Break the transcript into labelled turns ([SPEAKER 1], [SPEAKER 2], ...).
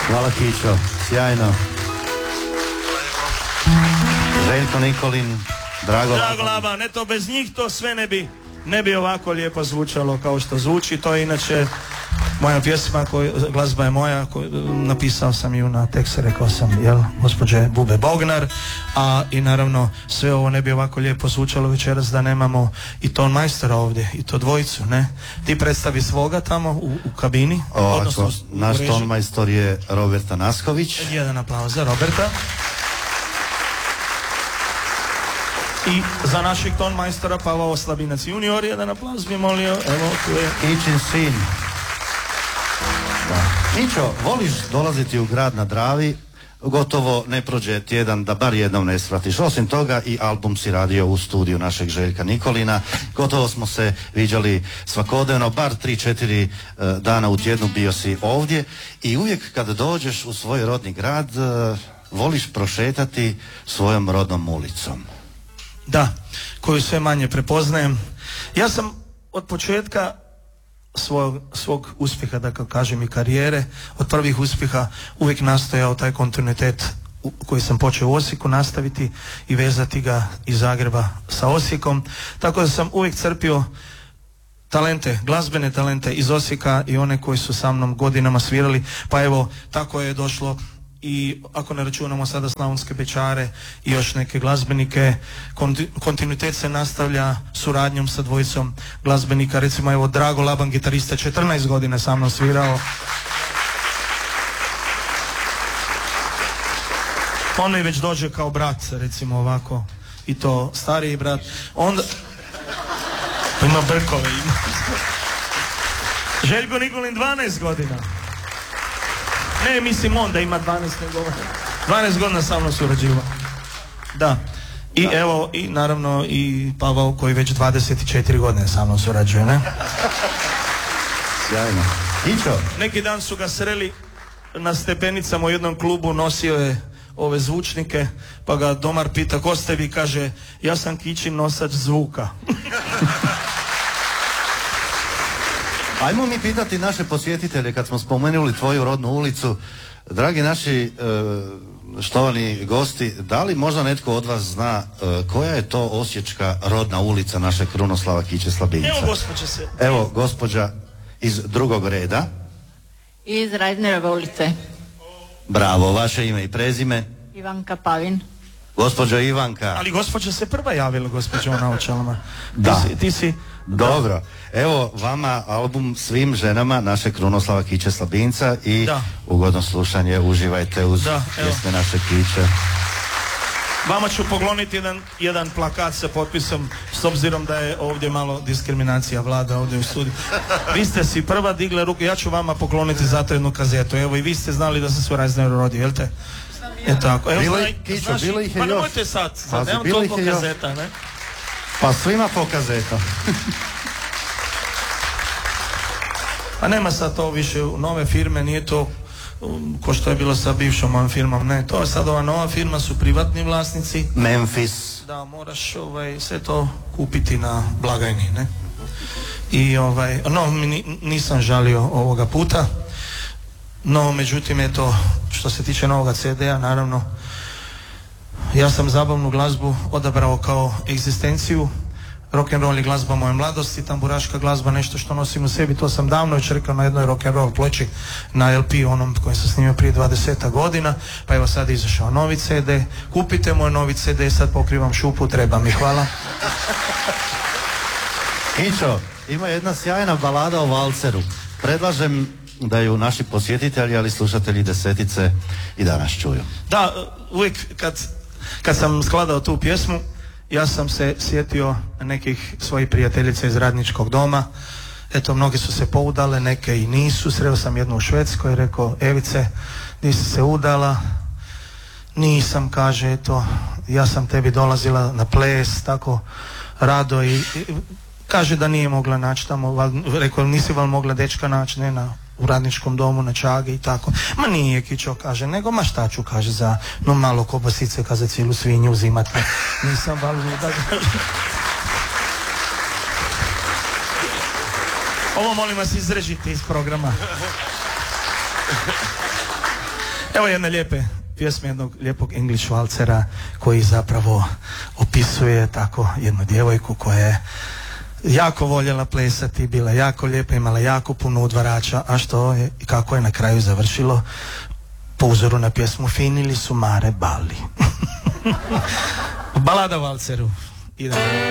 [SPEAKER 1] Hvala Kićo, sjajno. Željko Nikolin, Drago
[SPEAKER 2] Laban, eto bez njih to sve ne bi ovako lijepo zvučalo kao što zvuči. To je inače moja pjesma, glazba je moja, napisao sam ju na tekst, rekao sam, gospođe Bube Bognar, a i naravno sve ovo ne bi ovako lijepo zvučalo večeras da nemamo i ton majstora ovdje, i to dvojicu, ne? Ti predstavi svoga tamo u kabini.
[SPEAKER 1] Ovako, naš ton majstor je Roberta Nasković.
[SPEAKER 2] Jedan aplauz za Roberta. I za našeg ton majstora Pavao Slabinac junior, jedan aplauz bi molio, evo tu je.
[SPEAKER 1] Ičin sin. Mićo, voliš dolaziti u grad na Dravi, gotovo ne prođe tjedan da bar jednom ne svratiš. Osim toga i album si radio u studiju našeg Željka Nikolina, gotovo smo se viđali svakodnevno, bar 3-4 dana u tjednu bio si ovdje i uvijek kad dođeš u svoj rodni grad voliš prošetati svojom rodnom ulicom.
[SPEAKER 2] Da, koju sve manje prepoznajem. Ja sam od početka svog uspjeha, da kažem, i karijere, od prvih uspjeha uvijek nastojao taj kontinuitet koji sam počeo u Osijeku nastaviti i vezati ga iz Zagreba sa Osijekom, tako da sam uvijek crpio talente, glazbene talente iz Osijeka i one koji su sa mnom godinama svirali, pa evo tako je došlo i ako ne računamo sada Slavonske Bećare i još neke glazbenike, kontinuitet se nastavlja suradnjom sa dvojicom glazbenika, recimo evo Drago Laban, gitarista, 14 godina sa mnom svirao. On mi već dođe kao brat, recimo ovako, i to stariji brat. Onda ima brkove, ima. Željko Nikolin 12 godina. Ne, mislim on da ima 12 godina sa mnom surađivao. Da. I evo, i naravno i Pavao koji već 24 godine sa mnom surađuje, ne?
[SPEAKER 1] Sjajno. Ićo?
[SPEAKER 2] Neki dan su ga sreli na stepenicama u jednom klubu, nosio je ove zvučnike, pa ga domar pita ko ste vi, kaže ja sam Kićin nosač zvuka.
[SPEAKER 1] Ajmo mi pitati naše posjetitelje, kad smo spomenuli tvoju rodnu ulicu, dragi naši štovani gosti, da li možda netko od vas zna koja je to osječka rodna ulica našeg Krunoslava Kiće Slabinca?
[SPEAKER 2] Evo gospođa se.
[SPEAKER 1] Evo gospođa iz drugog reda.
[SPEAKER 3] Iz Reiznerove ulice.
[SPEAKER 1] Bravo, vaše ime i prezime?
[SPEAKER 3] Ivanka Pavin.
[SPEAKER 1] Gospođa Ivanka.
[SPEAKER 2] Ali gospođa se prva javila, gospođa u naočalama.
[SPEAKER 1] Da.
[SPEAKER 2] Ti si...
[SPEAKER 1] Dobro, evo vama album svim ženama našeg Krunoslava Kiće Slabinca i ugodno slušanje, uživajte uz pjesme naše Kiće.
[SPEAKER 2] Vama ću pokloniti jedan plakat sa potpisom, s obzirom da je ovdje malo diskriminacija vlada ovdje u studiju. Vi ste si prva digla ruku, ja ću vama pokloniti zato jednu kazetu. Evo i vi ste znali da sam se u Reizneru rodio, jel te? E tako. Evo,
[SPEAKER 1] bilo ih je
[SPEAKER 2] pa
[SPEAKER 1] još.
[SPEAKER 2] nemojte sad nemam toliko kazeta, ne?
[SPEAKER 1] Pa svima po kazeta.
[SPEAKER 2] Pa nema sad to više nove firme, nije to ko što je bilo sa bivšom mojom firmom, ne, to je sad ova nova firma, su privatni vlasnici.
[SPEAKER 1] Memphis.
[SPEAKER 2] Da, moraš sve to kupiti na blagajni, ne? I nisam žalio ovoga puta, no međutim eto, što se tiče novoga CD-a, naravno, ja sam zabavnu glazbu odabrao kao egzistenciju. Rock'n'roll je glazba moje mladosti, tamburaška glazba nešto što nosim u sebi, to sam davno već rekao na jednoj rock'n'roll ploči na LP onom koji sam snimio prije 20 godina, pa evo sad izašao novi CD, kupite moj novi CD, sad pokrivam šupu, treba mi, hvala.
[SPEAKER 1] Ićo, ima jedna sjajna balada o valceru, predlažem da ju naši posjetitelji, ali slušatelji Desetice i danas čuju.
[SPEAKER 2] Da, uvijek kad sam skladao tu pjesmu, ja sam se sjetio nekih svojih prijateljica iz radničkog doma. Eto, mnogi su se poudale, neke i nisu. Sreo sam jednu u Švedskoj, rekao, Evice, di si se udala? Nisam, kaže, eto, ja sam tebi dolazila na ples, tako rado i kaže da nije mogla naći tamo, rekao, nisi val mogla dečka naći, ne u radničkom domu na Čagi i tako. Ma nije, Kićo, kaže, nego ma šta ću, kaže, za no malo kobasice, kaže, cijelu svinju uzimati. Nisam val da kaže. Ovo molim vas izrežite iz programa. Evo jedne lijepe pjesme jednog lijepog English valcera koji zapravo opisuje tako jednu djevojku koja je jako voljela plesati, bila jako lijepa, imala jako puno udvarača, a što je i kako je na kraju završilo po uzoru na pjesmu Finili su mare balli. Balada o valceru. Idemo.